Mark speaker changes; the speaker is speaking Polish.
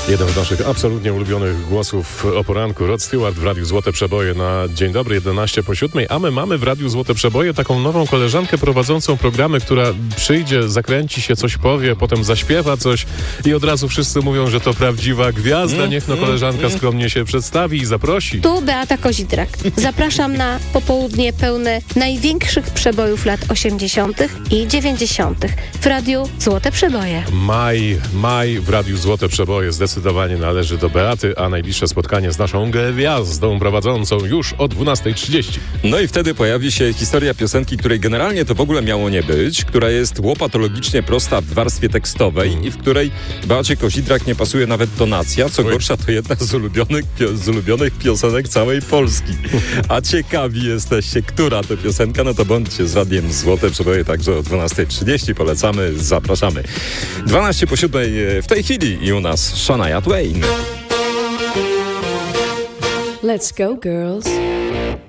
Speaker 1: Jeden z naszych absolutnie ulubionych głosów o poranku, Rod Stewart w Radiu Złote Przeboje na Dzień Dobry, 11 po 7. A my mamy w Radiu Złote Przeboje taką nową koleżankę prowadzącą programy, która przyjdzie, zakręci się, coś powie, potem zaśpiewa coś i od razu wszyscy mówią, że to prawdziwa gwiazda. Niech no koleżanka skromnie się przedstawi i zaprosi.
Speaker 2: Tu Beata Kozidrak. Zapraszam na popołudnie pełne największych przebojów lat 80. i 90. w Radiu Złote Przeboje.
Speaker 1: Maj w Radiu Złote Przeboje zdecydowanie należy do Beaty, a najbliższe spotkanie z naszą gwiazdą prowadzącą już o 12:30.
Speaker 3: No i wtedy pojawi się historia piosenki, której generalnie to w ogóle miało nie być, która jest łopatologicznie prosta w warstwie tekstowej i w której Beacie Kozidrak nie pasuje nawet tonacja. Co gorsza, to jedna z ulubionych piosenek całej Polski. A ciekawi jesteście, która to piosenka, no to bądźcie z Radiem Złote Przeboje także o 12:30. Polecamy, zapraszamy. 12 po 7 w tej chwili i u nas Shania Twain.
Speaker 4: Let's go, girls.